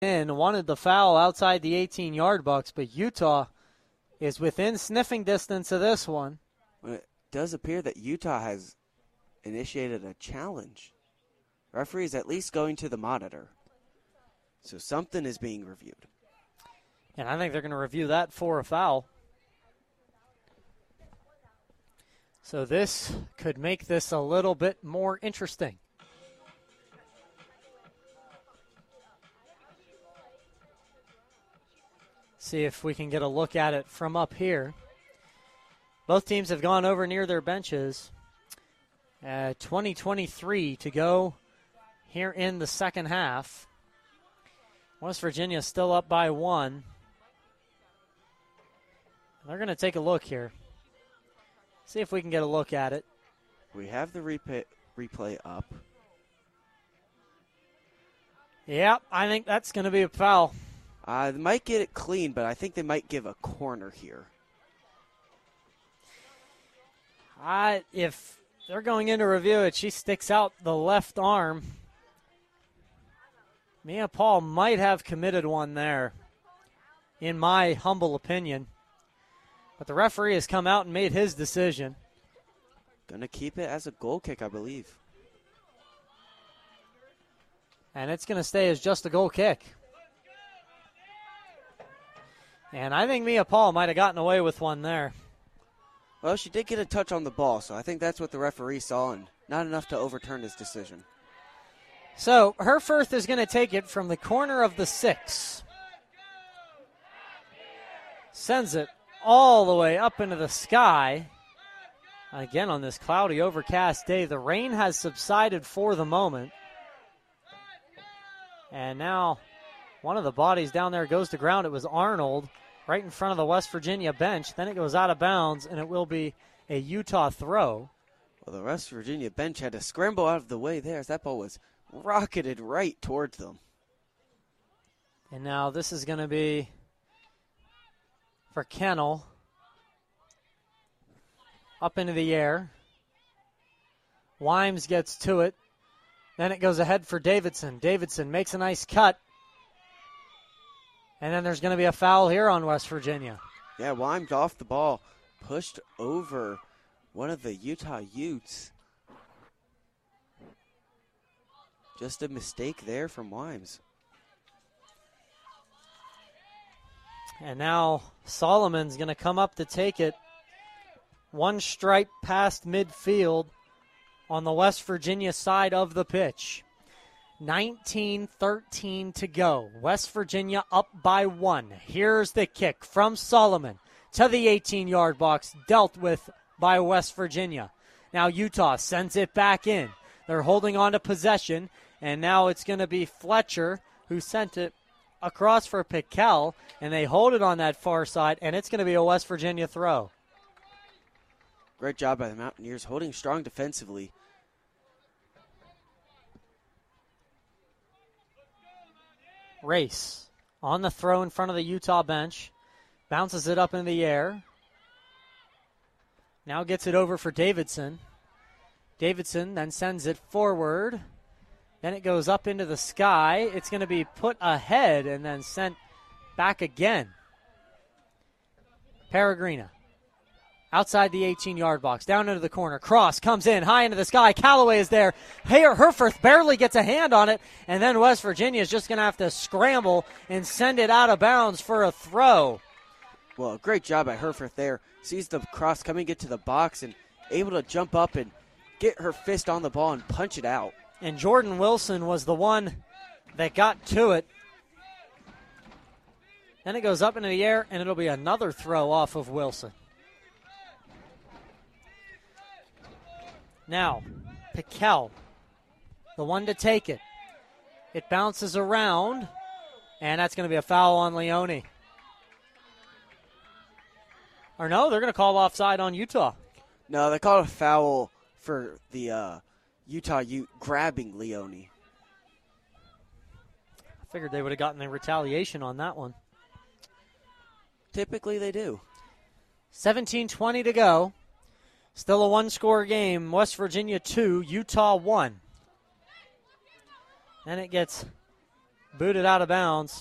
in, wanted the foul outside the 18-yard box, but Utah is within sniffing distance of this one. Well, it does appear that Utah has initiated a challenge. Referee is at least going to the monitor. So something is being reviewed. And I think they're going to review that for a foul. So this could make this a little bit more interesting. See if we can get a look at it from up here. Both teams have gone over near their benches. 20:23 to go here in the second half. West Virginia still up by 1. They're going to take a look here. See if we can get a look at it. We have the replay up. Yep, I think that's going to be a foul. They might get it clean, but I think they might give a corner here. If they're going in to review it, she sticks out the left arm. Mia Paul might have committed one there, in my humble opinion. But the referee has come out and made his decision. Going to keep it as a goal kick, I believe. And it's going to stay as just a goal kick. And I think Mia Paul might have gotten away with one there. Well, she did get a touch on the ball, so I think that's what the referee saw, and not enough to overturn his decision. So Herfurth is going to take it from the corner of the 6. Sends it all the way up into the sky. Again, on this cloudy, overcast day, the rain has subsided for the moment. And now one of the bodies down there goes to ground. It was Arnold right in front of the West Virginia bench. Then it goes out of bounds, and it will be a Utah throw. Well, the West Virginia bench had to scramble out of the way there as that ball was rocketed right towards them. And now this is going to be for Kennel. Up into the air. Wimes gets to it. Then it goes ahead for Davidson. Davidson makes a nice cut. And then there's going to be a foul here on West Virginia. Yeah, Wimes off the ball. Pushed over one of the Utah Utes. Just a mistake there from Wimes. And now Solomon's going to come up to take it. One stripe past midfield on the West Virginia side of the pitch. 19-13 to go. West Virginia up by 1. Here's the kick from Solomon to the 18-yard box, dealt with by West Virginia. Now Utah sends it back in. They're holding on to possession, and now it's going to be Fletcher who sent it across for Piquel, and they hold it on that far side, and it's going to be a West Virginia throw. Great job by the Mountaineers, holding strong defensively. Race on the throw in front of the Utah bench. Bounces it up in the air. Now gets it over for Davidson. Davidson then sends it forward. Then it goes up into the sky. It's going to be put ahead and then sent back again. Peregrina. Outside the 18-yard box, down into the corner. Cross comes in, high into the sky. Callaway is there. Herfurth barely gets a hand on it, and then West Virginia is just going to have to scramble and send it out of bounds for a throw. Well, great job by Herfurth there. Sees the cross coming into the box and able to jump up and get her fist on the ball and punch it out. And Jordan Wilson was the one that got to it. Then it goes up into the air, and it'll be another throw off of Wilson. Now, Piquel, the one to take it. It bounces around, and that's going to be a foul on Leone. Or no, they're going to call offside on Utah. No, they called a foul for the Utah Ute grabbing Leone. I figured they would have gotten the retaliation on that one. Typically they do. 17:20 to go. Still a one-score game. West Virginia 2, Utah 1. And it gets booted out of bounds.